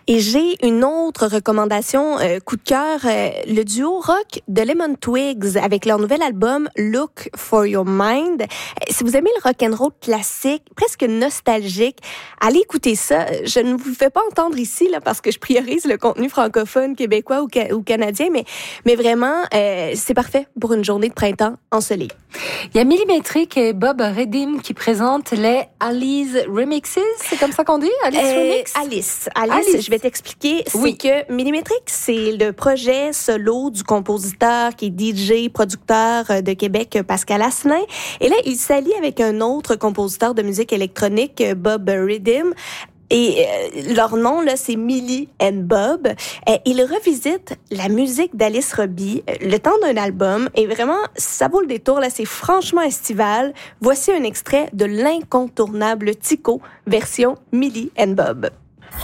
Et j'ai une autre recommandation, coup de cœur, le duo rock de Lemon Twigs avec leur nouvel album Look for Your Mind. Si vous aimez le rock'n'roll classique, presque nostalgique, allez écouter ça. Je ne vous fais pas entendre ici là parce que je priorise le contenu francophone, québécois ou canadien, mais vraiment, c'est parfait pour une journée de printemps ensoleillée. Il y a Millimetric et Bob Redim qui présentent les Alice Remixes, c'est comme ça qu'on dit? Alice Remix? Alice, je vais t'expliquer. C'est que Millimetric, c'est le projet solo du compositeur qui est DJ, producteur de Québec, Pascal Asselin. Et là, il s'allie avec un autre compositeur de musique électronique, Bob Redim. Et leur nom, là, c'est Millie and Bob. Ils revisitent la musique d'Alice Robbie le temps d'un album. Et vraiment, ça vaut le détour. Là, c'est franchement estival. Voici un extrait de l'incontournable Tico, version Millie and Bob.